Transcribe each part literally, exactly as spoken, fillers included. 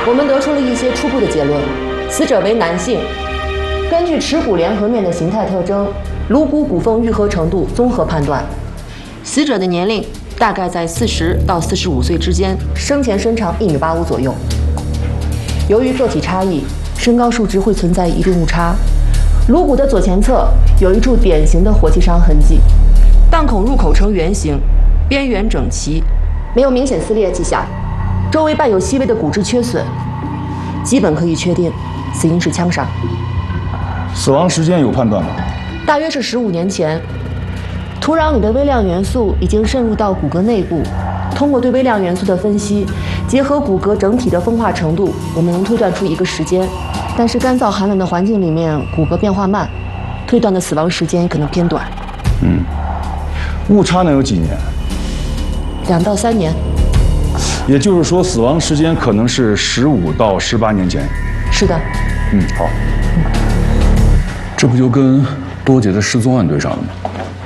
我们得出了一些初步的结论：死者为男性。根据耻骨联合面的形态特征、颅骨骨缝愈合程度综合判断，死者的年龄大概在四十到四十五岁之间，生前身长一米八五左右。由于个体差异，身高数值会存在一定误差。颅骨的左前侧有一处典型的火气伤痕迹，弹孔入口呈圆形，边缘整齐，没有明显撕裂迹象。 周围伴有细微的骨质缺损，基本可以确定死因是枪杀。 死亡时间有判断吗？ 大约是十五年前。土壤里的微量元素已经渗入到骨骼内部，通过对微量元素的分析，结合骨骼整体的风化程度，我们能推断出一个时间。但是干燥寒冷的环境里面，骨骼变化慢，推断的死亡时间可能偏短。 嗯，误差能有几年？ 两到三年。 也就是说，死亡时间可能是十五到十八年前。 是的。 嗯，好。 嗯、这不就跟多杰的失踪案对上了吗？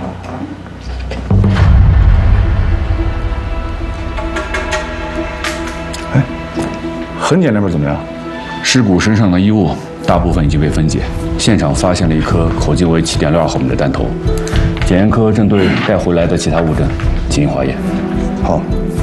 哎，痕检那边怎么样？ 尸骨身上的衣物大部分已经被分解，现场发现了一颗口径为七点六二毫米的弹头。检验科正对带回来的其他物证进行化验。 好。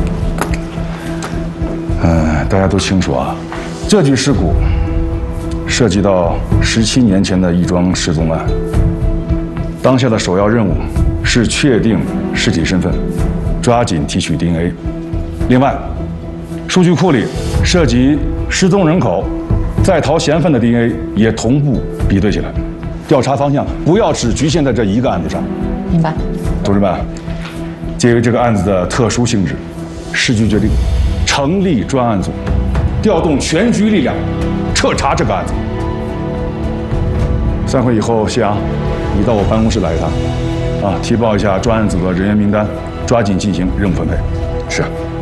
嗯，大家都清楚啊，这具尸骨涉及到十七年前的一桩失踪案。当下的首要任务是确定尸体身份，抓紧提取 D N A。另外，数据库里涉及失踪人口、在逃嫌犯的 D N A 也同步比对起来，调查方向不要只局限在这一个案子上。 明白。 同志们，鉴于这个案子的特殊性质，市局决定。 成立专案组，调动全局力量，彻查这个案子。散会以后，谢阳，你到我办公室来一趟，啊，提报一下专案组的人员名单，抓紧进行任务分配。是。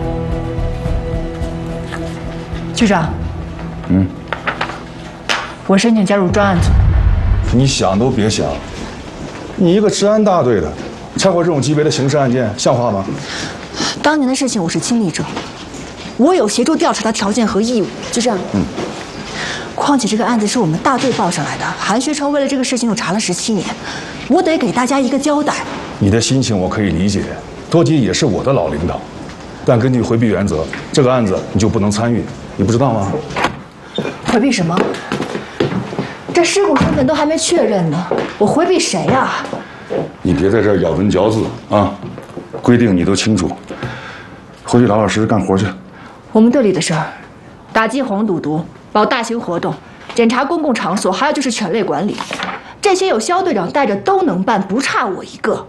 局长。 嗯。 我申请加入专案组。 你想都别想，你一个治安大队的，掺和这种级别的刑事案件，像话吗？ 当年的事情我是亲历者。 我有协助调查的条件和义务，就这样。嗯。况且这个案子是我们大队报上来的，韩学成为了这个事情又查了十七年，我得给大家一个交代。 你的心情我可以理解，多杰也是我的老领导，但根据回避原则，这个案子你就不能参与，你不知道吗？ 回避什么？这尸骨身份都还没确认呢，我回避谁呀？ 你别在这儿咬文嚼字啊！规定你都清楚，回去老老实实干活去。 我们队里的事儿，打击黄赌毒、保大型活动、检查公共场所，还有就是犬类管理，这些有肖队长带着都能办，不差我一个。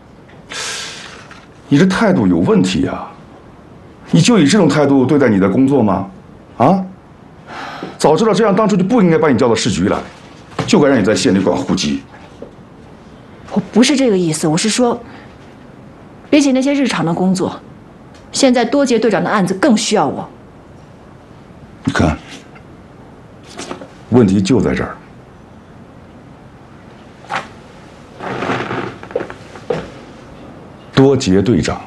你这态度有问题呀！你就以这种态度对待你的工作吗？啊？早知道这样，当初就不应该把你叫到市局来，就该让你在县里管户籍。 我不是这个意思，我是说，比起那些日常的工作。 现在多杰队长的案子更需要我。 你看，问题就在这儿。多杰队长，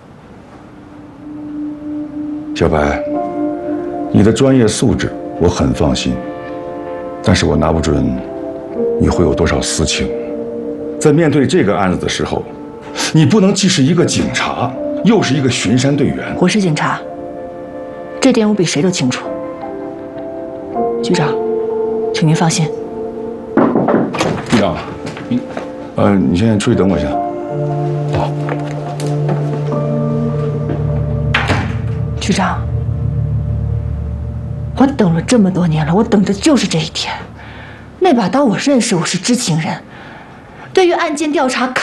小白，你的专业素质我很放心，但是我拿不准你会有多少私情。在面对这个案子的时候，你不能既是一个警察。 又是一个巡山队员， 我是警察，这点我比谁都清楚。局长，请您放心。 队长，你，呃，你先出去等我一下。好。 局长，我等了这么多年了，我等的就是这一天。那把刀我认识，我是知情人。对于案件调查。